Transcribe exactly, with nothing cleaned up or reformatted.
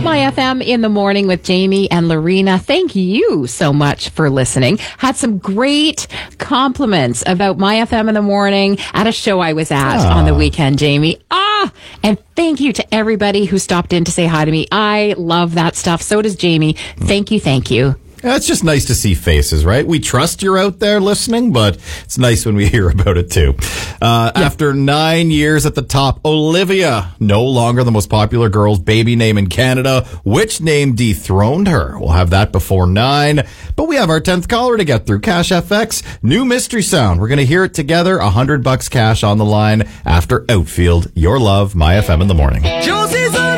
My F M in the morning with Jamie and Lorena. Thank you so much for listening. Had some great compliments about My F M in the morning at a show I was at oh. on the weekend, Jamie. Ah, and thank you to everybody who stopped in to say hi to me. I love that stuff. So does Jamie. Thank you. Thank you. Yeah, it's just nice to see faces, right? We trust you're out there listening, but it's nice when we hear about it too. Uh, yeah. After nine years at the top, Olivia, no longer the most popular girl's baby name in Canada. Which name dethroned her? We'll have that before nine. But we have our tenth caller to get through. Cash F X, new mystery sound. We're going to hear it together. A hundred bucks cash on the line after Outfield. Your love, My F M in the morning.